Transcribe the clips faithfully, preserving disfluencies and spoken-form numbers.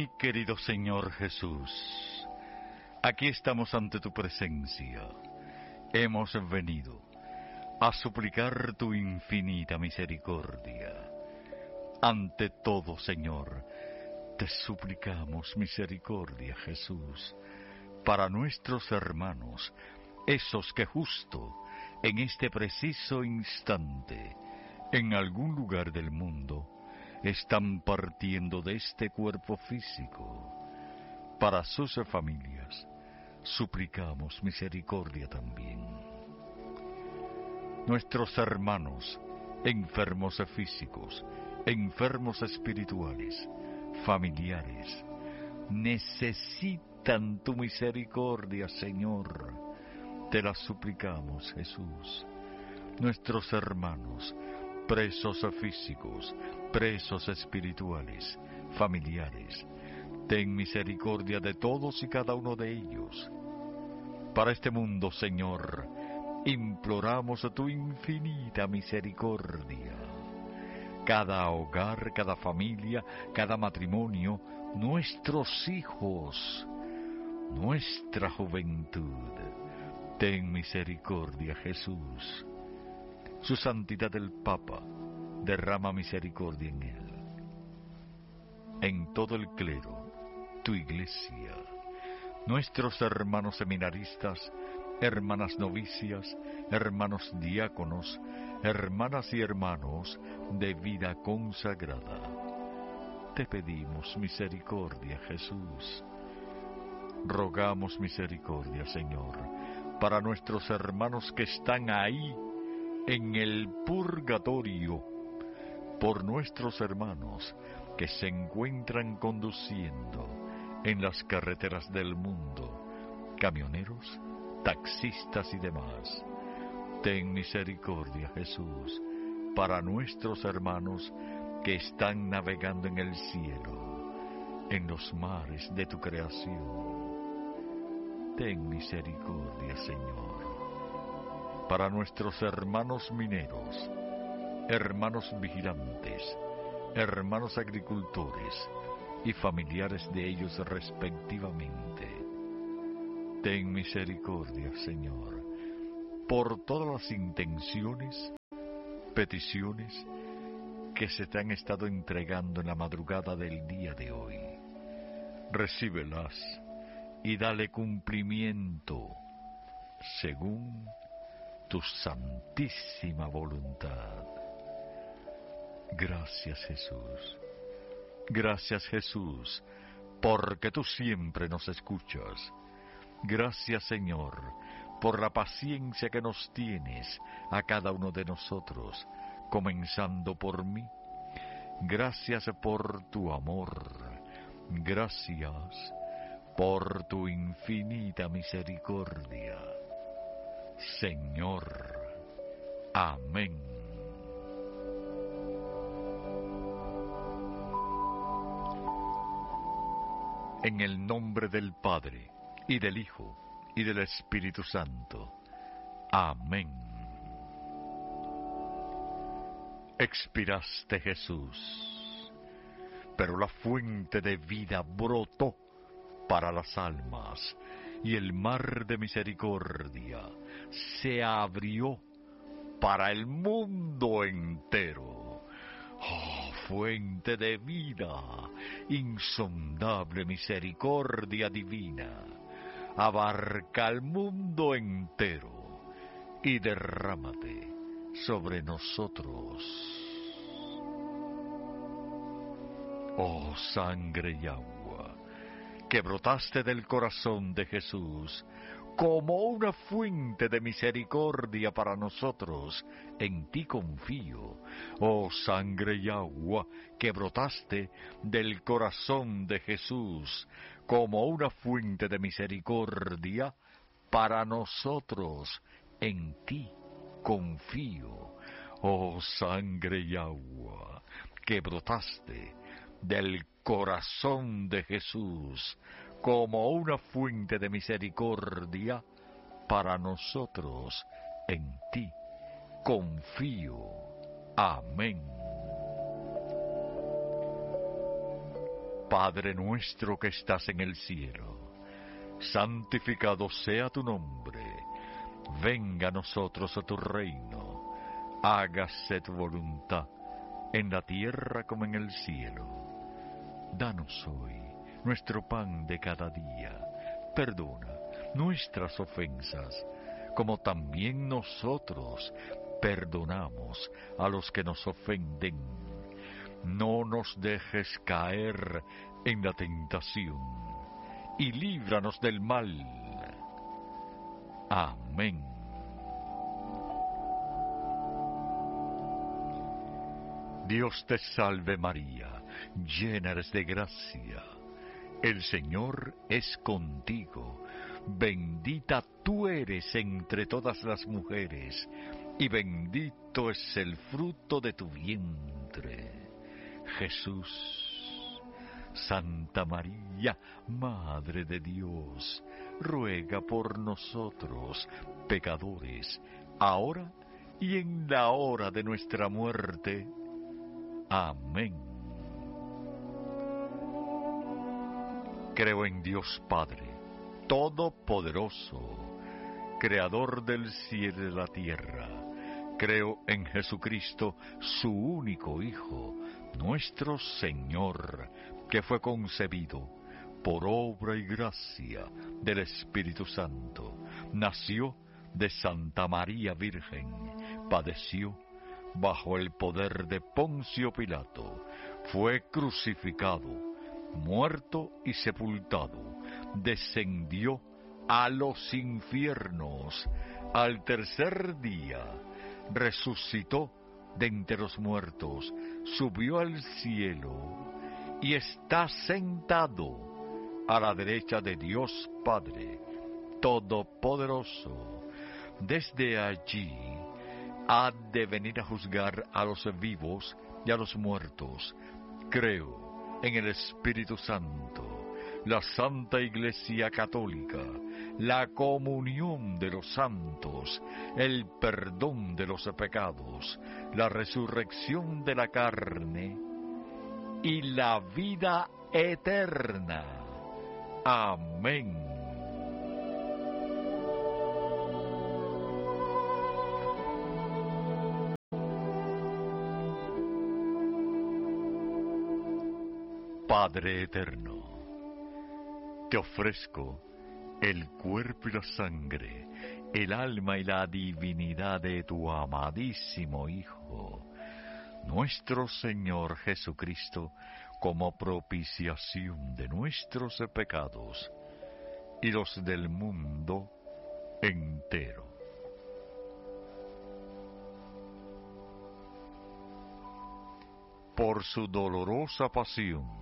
Mi querido Señor Jesús, aquí estamos ante tu presencia. Hemos venido a suplicar tu infinita misericordia. Ante todo, Señor, te suplicamos misericordia, Jesús, para nuestros hermanos, esos que justo en este preciso instante, en algún lugar del mundo, están partiendo de este cuerpo físico. Para sus familias, suplicamos misericordia también. Nuestros hermanos, enfermos físicos, enfermos espirituales, familiares, necesitan tu misericordia, Señor. Te la suplicamos, Jesús. Nuestros hermanos, presos físicos, presos espirituales, familiares, ten misericordia de todos y cada uno de ellos. Para este mundo, Señor, imploramos tu infinita misericordia. Cada hogar, cada familia, cada matrimonio, nuestros hijos, nuestra juventud, ten misericordia, Jesús. Su santidad el Papa, derrama misericordia en él. En todo el clero, tu iglesia, nuestros hermanos seminaristas, hermanas novicias, hermanos diáconos, hermanas y hermanos de vida consagrada. Te pedimos misericordia, Jesús. Rogamos misericordia, Señor, para nuestros hermanos que están ahí, en el purgatorio, por nuestros hermanos que se encuentran conduciendo en las carreteras del mundo, camioneros, taxistas y demás. Ten misericordia, Jesús, para nuestros hermanos que están navegando en el cielo, en los mares de tu creación. Ten misericordia, Señor. Para nuestros hermanos mineros, hermanos vigilantes, hermanos agricultores y familiares de ellos respectivamente. Ten misericordia, Señor, por todas las intenciones, peticiones que se te han estado entregando en la madrugada del día de hoy. Recíbelas y dale cumplimiento según tu santísima voluntad. Gracias, Jesús. Gracias, Jesús, porque tú siempre nos escuchas. Gracias, Señor, por la paciencia que nos tienes a cada uno de nosotros, comenzando por mí. Gracias por tu amor. Gracias por tu infinita misericordia. Señor. Amén. En el nombre del Padre, y del Hijo, y del Espíritu Santo. Amén. Expiraste, Jesús, pero la fuente de vida brotó para las almas, y el mar de misericordia se abrió para el mundo entero. Oh, fuente de vida, insondable misericordia divina, abarca el mundo entero y derrámate sobre nosotros. Oh, sangre y agua, que brotaste del corazón de Jesús como una fuente de misericordia para nosotros, en ti confío. Oh, sangre y agua, que brotaste del corazón de Jesús como una fuente de misericordia para nosotros, en ti confío. Oh, sangre y agua, que brotaste del corazón de Jesús como una fuente de misericordia para nosotros, en ti confío. Amén. Padre nuestro que estás en el cielo, santificado sea tu nombre. Venga a nosotros tu reino. Hágase tu voluntad, en la tierra como en el cielo. Danos hoy nuestro pan de cada día. Perdona nuestras ofensas, como también nosotros perdonamos a los que nos ofenden. No nos dejes caer en la tentación, y líbranos del mal. Amén. Dios te salve María, llena eres de gracia. El Señor es contigo. Bendita tú eres entre todas las mujeres, y bendito es el fruto de tu vientre, Jesús. Santa María, Madre de Dios, ruega por nosotros, pecadores, ahora y en la hora de nuestra muerte. Amén. Creo en Dios Padre, Todopoderoso, Creador del cielo y de la tierra. Creo en Jesucristo, su único Hijo, nuestro Señor, que fue concebido por obra y gracia del Espíritu Santo. Nació de Santa María Virgen, padeció bajo el poder de Poncio Pilato, fue crucificado, muerto y sepultado, descendió a los infiernos, al tercer día resucitó de entre los muertos, subió al cielo y está sentado a la derecha de Dios Padre Todopoderoso. Desde allí ha de venir a juzgar a los vivos y a los muertos. Creo en el Espíritu Santo, la Santa Iglesia Católica, la comunión de los santos, el perdón de los pecados, la resurrección de la carne y la vida eterna. Amén. Padre eterno, te ofrezco el cuerpo y la sangre, el alma y la divinidad de tu amadísimo Hijo, nuestro Señor Jesucristo, como propiciación de nuestros pecados y los del mundo entero. Por su dolorosa pasión,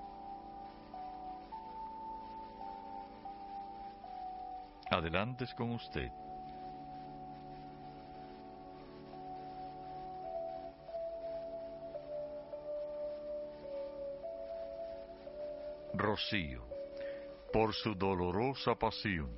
adelante es con usted. Rocío, por su dolorosa pasión.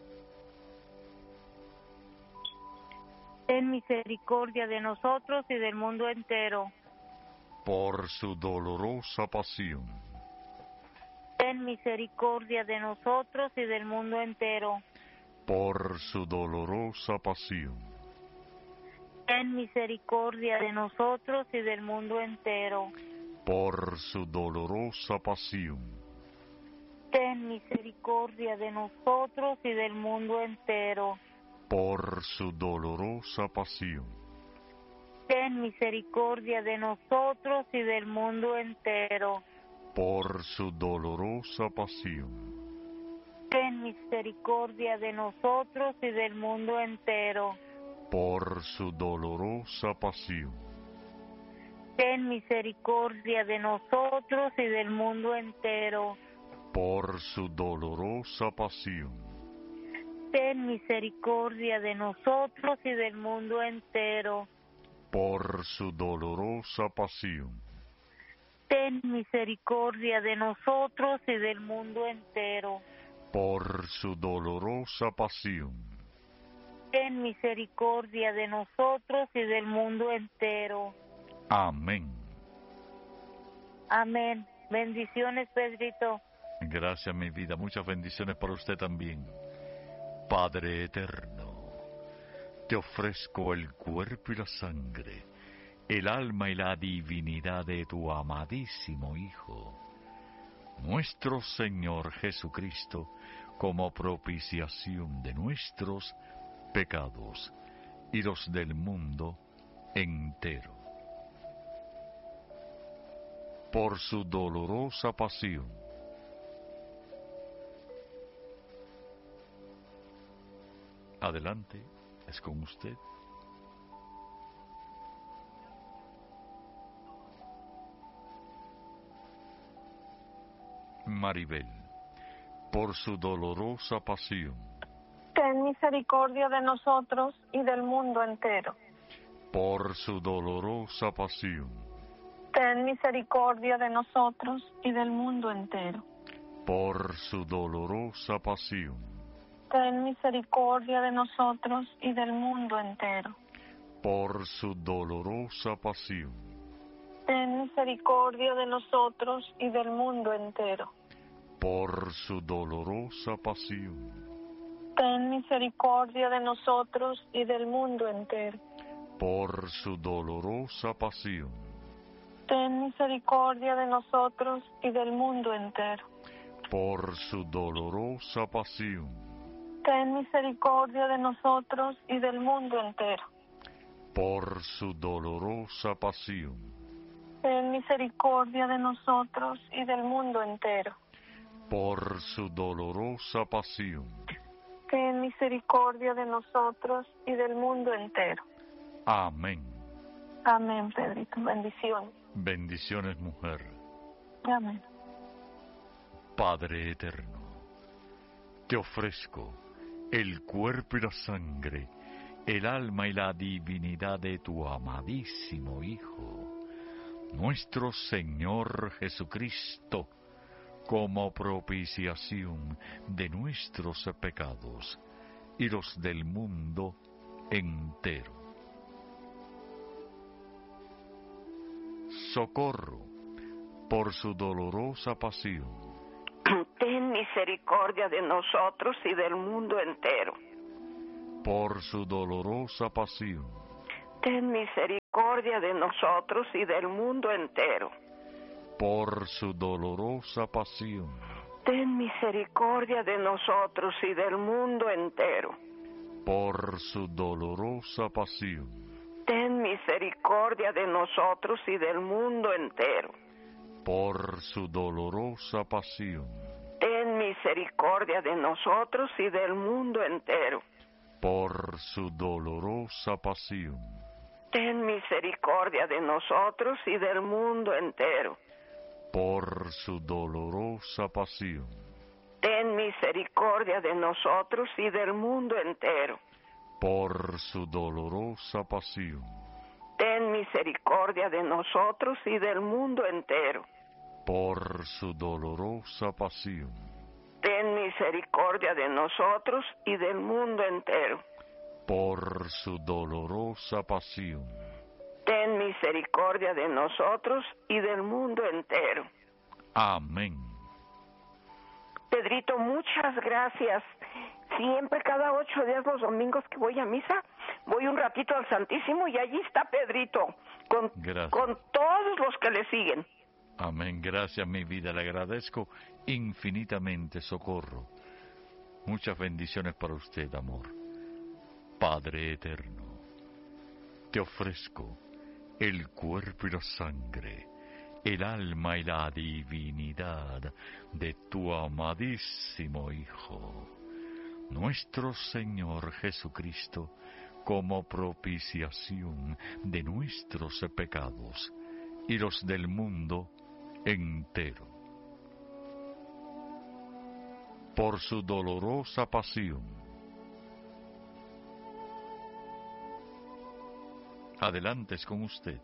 Ten misericordia de nosotros y del mundo entero. Por su dolorosa pasión. Ten misericordia de nosotros y del mundo entero. Por su dolorosa pasión. Ten misericordia de nosotros y del mundo entero. Por su dolorosa pasión. Ten misericordia de nosotros y del mundo entero. Por su dolorosa pasión. Ten misericordia de nosotros y del mundo entero. Por su dolorosa pasión. Ten misericordia de nosotros y del mundo entero. Por su dolorosa pasión. Ten misericordia de nosotros y del mundo entero. Por su dolorosa pasión. Ten misericordia de nosotros y del mundo entero. Por su dolorosa pasión. Ten misericordia de nosotros y del mundo entero. Por su dolorosa pasión. Ten misericordia de nosotros y del mundo entero. Amén. Amén. Bendiciones, Pedrito. Gracias, mi vida. Muchas bendiciones para usted también. Padre eterno, te ofrezco el cuerpo y la sangre, el alma y la divinidad de tu amadísimo Hijo, nuestro Señor Jesucristo, como propiciación de nuestros pecados y los del mundo entero. Por su dolorosa pasión, adelante, es con usted. Maribel, por su dolorosa pasión, ten misericordia de nosotros y del mundo entero. por su dolorosa pasión, Ten misericordia de nosotros y del mundo entero. por su dolorosa pasión, Ten misericordia de nosotros y del mundo entero. por su dolorosa pasión, Ten misericordia de nosotros y del mundo entero. por su dolorosa pasión, Ten misericordia de nosotros y del mundo entero. por su dolorosa pasión, Ten misericordia de nosotros y del mundo entero. por su dolorosa pasión, Ten misericordia de nosotros y del mundo entero. por su dolorosa pasión, Ten misericordia de nosotros y del mundo entero. por su dolorosa pasión. Ten misericordia de nosotros y del mundo entero. Amén. Amén, Pedrito. Bendiciones. Bendiciones, mujer. Amén. Padre eterno, te ofrezco el cuerpo y la sangre, el alma y la divinidad de tu amadísimo Hijo, nuestro Señor Jesucristo, como propiciación de nuestros pecados y los del mundo entero. Socorro, por su dolorosa pasión, ten misericordia de nosotros y del mundo entero. por su dolorosa pasión, Ten misericordia de nosotros y del mundo entero. por su dolorosa pasión, Ten misericordia de nosotros y del mundo entero. por su dolorosa pasión, Ten misericordia de nosotros y del mundo entero. por su dolorosa pasión, Ten misericordia de nosotros y del mundo entero. por su dolorosa pasión, Ten misericordia de nosotros y del mundo entero. por su dolorosa pasión, Ten misericordia de nosotros y del mundo entero. por su dolorosa pasión, Ten misericordia de nosotros y del mundo entero. por su dolorosa pasión, Ten misericordia de nosotros y del mundo entero. por su dolorosa pasión, Ten misericordia de nosotros y del mundo entero. amén. Pedrito, muchas gracias. Siempre, cada ocho días, los domingos que voy a misa, voy un ratito al Santísimo y allí está Pedrito, con, Gracias. con todos los que le siguen. Amén, gracias mi vida, le agradezco infinitamente, Socorro. Muchas bendiciones para usted, amor. Padre eterno, te ofrezco el cuerpo y la sangre, el alma y la divinidad de tu amadísimo Hijo, nuestro Señor Jesucristo, como propiciación de nuestros pecados y los del mundo entero. Por su dolorosa pasión, adelante es con usted.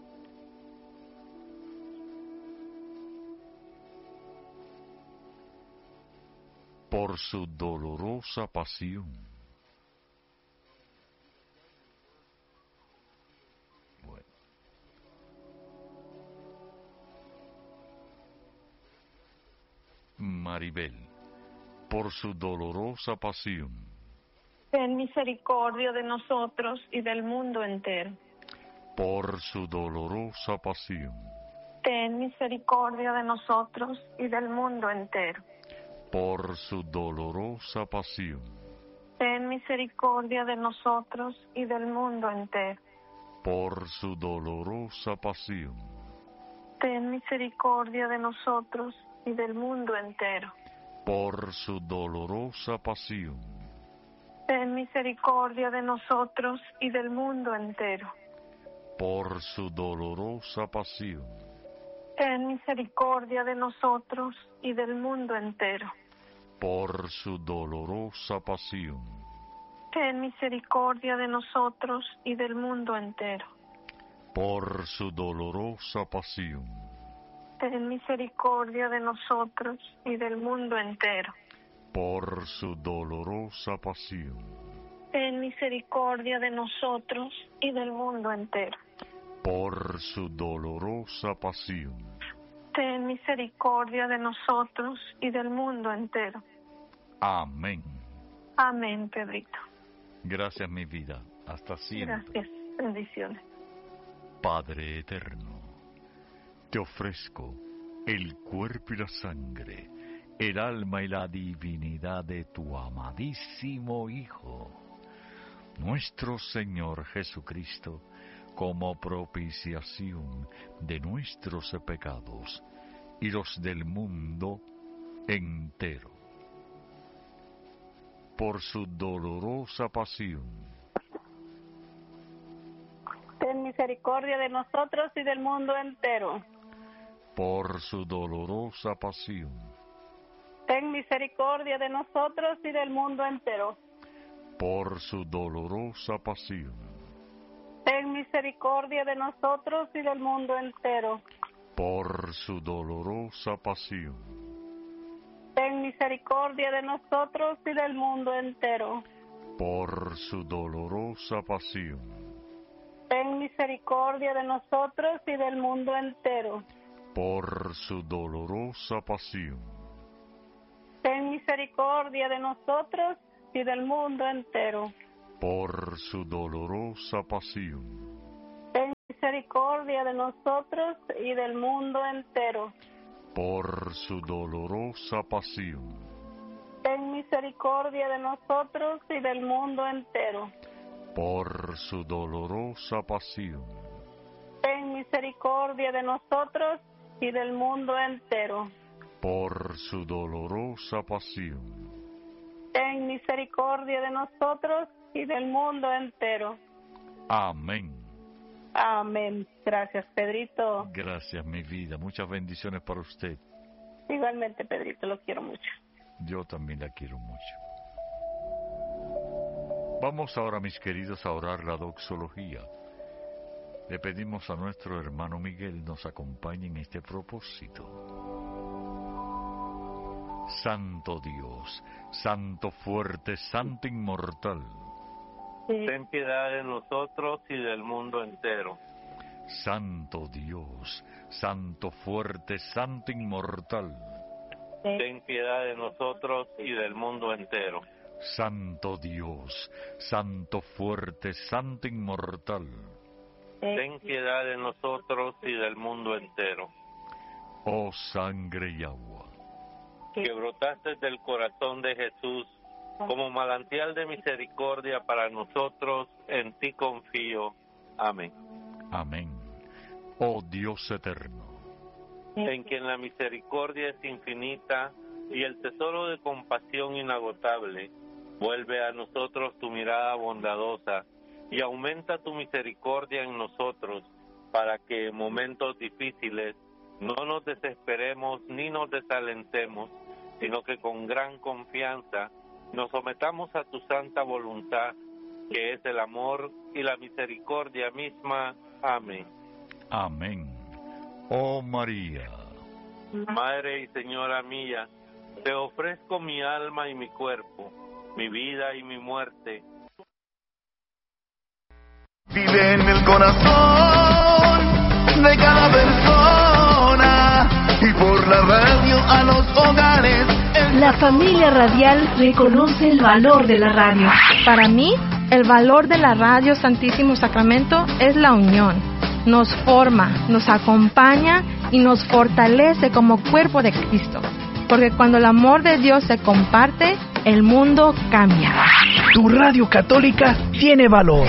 Por su dolorosa pasión. Bueno. Maribel, por su dolorosa pasión. Ten misericordia de nosotros y del mundo entero. Por su dolorosa pasión. Ten misericordia de nosotros y del mundo entero. Por su dolorosa pasión. Ten misericordia de nosotros y del mundo entero. Por su dolorosa pasión. Ten misericordia de nosotros y del mundo entero. Por su dolorosa pasión. Ten misericordia de nosotros y del mundo entero. Por su dolorosa pasión. Ten misericordia de nosotros y del mundo entero. Por su dolorosa pasión. Ten misericordia de nosotros y del mundo entero. Por su dolorosa pasión. Ten misericordia de nosotros y del mundo entero. Por su dolorosa pasión. Ten misericordia de nosotros y del mundo entero. Por su dolorosa pasión. Ten misericordia de nosotros y del mundo entero. Amén. Amén, Pedrito. Gracias, mi vida. Hasta siempre. Gracias. Bendiciones. Padre eterno, te ofrezco el cuerpo y la sangre, el alma y la divinidad de tu amadísimo Hijo, nuestro Señor Jesucristo, como propiciación de nuestros pecados y los del mundo entero. Por su dolorosa pasión. Ten misericordia de nosotros y del mundo entero. Por su dolorosa pasión. Ten misericordia de nosotros y del mundo entero. Por su dolorosa pasión. Ten misericordia de nosotros y del mundo entero. Por su dolorosa pasión. Ten misericordia de nosotros y del mundo entero. Por su dolorosa pasión. Ten misericordia de nosotros y del mundo entero. Por su dolorosa pasión. Ten misericordia de nosotros y del mundo entero. Por su dolorosa pasión. Ten misericordia de nosotros y del mundo entero. Por su dolorosa pasión. Ten misericordia de nosotros y del mundo entero. Por su dolorosa pasión. Ten misericordia de nosotros y del mundo entero. Por su dolorosa pasión. Ten misericordia de nosotros y del mundo entero. Amén. Amén. Gracias, Pedrito. Gracias, mi vida. Muchas bendiciones para usted. Igualmente, Pedrito, lo quiero mucho. Yo también la quiero mucho. Vamos ahora, mis queridos, a orar la doxología. Le pedimos a nuestro hermano Miguel nos acompañe en este propósito. Santo Dios, Santo fuerte, Santo inmortal. Sí. Ten piedad de nosotros y del mundo entero. Santo Dios, Santo fuerte, Santo inmortal. Sí. Ten piedad de nosotros y del mundo entero. Santo Dios, Santo fuerte, Santo inmortal. Sí. Ten piedad de nosotros y del mundo entero. Oh sangre y agua, Sí. Que brotaste del corazón de Jesús como manantial de misericordia para nosotros, en ti confío. Amén. amén. Oh Dios eterno, Sí. En quien la misericordia es infinita y el tesoro de compasión inagotable, vuelve a nosotros tu mirada bondadosa y aumenta tu misericordia en nosotros, para que en momentos difíciles no nos desesperemos ni nos desalentemos, sino que con gran confianza nos sometamos a tu santa voluntad, que es el amor y la misericordia misma. Amén. amén. Oh María, Madre y Señora mía, te ofrezco mi alma y mi cuerpo, mi vida y mi muerte. Vive en el corazón de cada persona y por la radio a los hogares. La familia radial reconoce el valor de la radio. Para mí, el valor de la radio Santísimo Sacramento es la unión. Nos forma, nos acompaña y nos fortalece como cuerpo de Cristo. Porque cuando el amor de Dios se comparte, el mundo cambia. Tu radio católica tiene valor.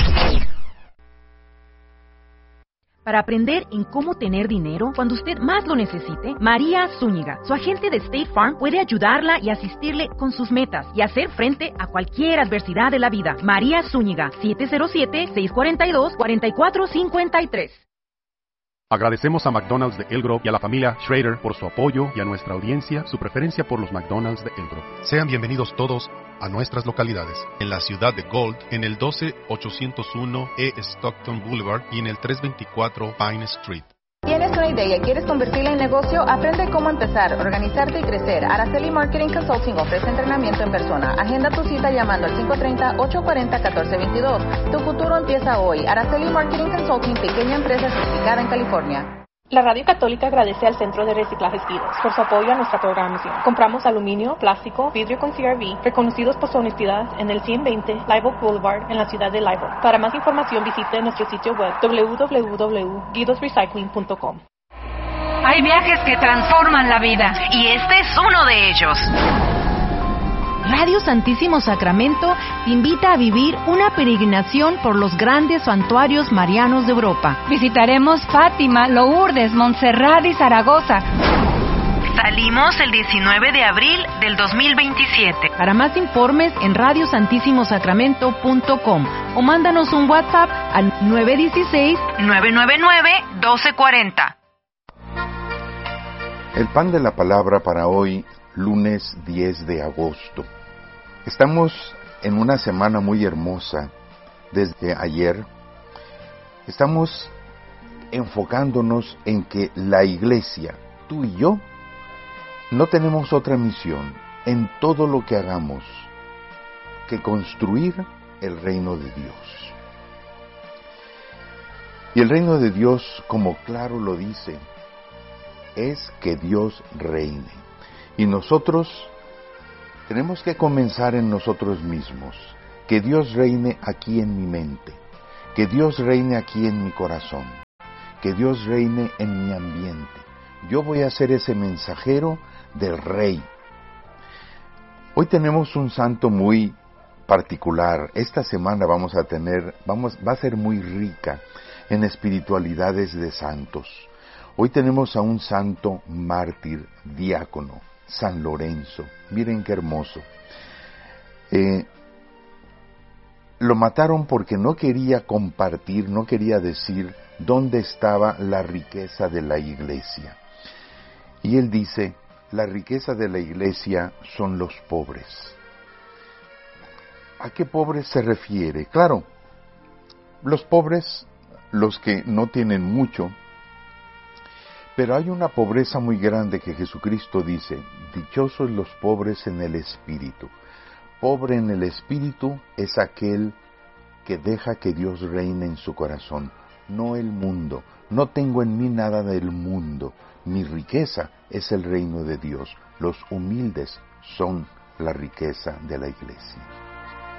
Para aprender en cómo tener dinero cuando usted más lo necesite, María Zúñiga, su agente de State Farm, puede ayudarla y asistirle con sus metas y hacer frente a cualquier adversidad de la vida. María Zúñiga, siete cero siete, seis cuatro dos, cuatro cuatro cinco tres. Agradecemos a McDonald's de El Grove y a la familia Schrader por su apoyo y a nuestra audiencia su preferencia por los McDonald's de El Grove. Sean bienvenidos todos a nuestras localidades. En la ciudad de Gold, en el doce ochocientos uno E Stockton Boulevard y en el trescientos veinticuatro Pine Street. ¿Tienes una idea y quieres convertirla en negocio? Aprende cómo empezar, organizarte y crecer. Araceli Marketing Consulting ofrece entrenamiento en persona. Agenda tu cita llamando al cinco tres cero, ocho cuatro cero, uno cuatro dos dos. Tu futuro empieza hoy. Araceli Marketing Consulting, pequeña empresa certificada en California. La Radio Católica agradece al Centro de Reciclajes Vidos por su apoyo a nuestra programación. Compramos aluminio, plástico, vidrio con C R V, reconocidos por su honestidad en el ciento veinte Live Oak Boulevard en la ciudad de Live Oak. Para más información visite nuestro sitio web doble u doble u doble u punto guidos recycling punto com. Hay viajes que transforman la vida y este es uno de ellos. Radio Santísimo Sacramento te invita a vivir una peregrinación por los grandes santuarios marianos de Europa. Visitaremos Fátima, Lourdes, Montserrat y Zaragoza. Salimos el diecinueve de abril del dos mil veintisiete. Para más informes en radio santísimo sacramento punto com o mándanos un WhatsApp al nueve uno seis, nueve nueve nueve, uno dos cuatro cero. El pan de la palabra para hoy, lunes diez de agosto. Estamos en una semana muy hermosa desde ayer. Estamos enfocándonos en que la iglesia, tú y yo, no tenemos otra misión en todo lo que hagamos que construir el reino de Dios. Y el reino de Dios, como claro lo dice, es que Dios reine. Y nosotros tenemos que comenzar en nosotros mismos. Que Dios reine aquí en mi mente. Que Dios reine aquí en mi corazón. Que Dios reine en mi ambiente. Yo voy a ser ese mensajero del Rey. Hoy tenemos un santo muy particular. Esta semana vamos a tener, vamos, va a ser muy rica en espiritualidades de santos. Hoy tenemos a un santo mártir, diácono, San Lorenzo. Miren qué hermoso. Eh, lo mataron porque no quería compartir, no quería decir dónde estaba la riqueza de la iglesia. Y él dice, la riqueza de la iglesia son los pobres. ¿A qué pobres se refiere? Claro, los pobres, los que no tienen mucho. Pero hay una pobreza muy grande que Jesucristo dice, dichosos los pobres en el espíritu. Pobre en el espíritu es aquel que deja que Dios reine en su corazón, no el mundo. No tengo en mí nada del mundo. Mi riqueza es el reino de Dios. Los humildes son la riqueza de la iglesia.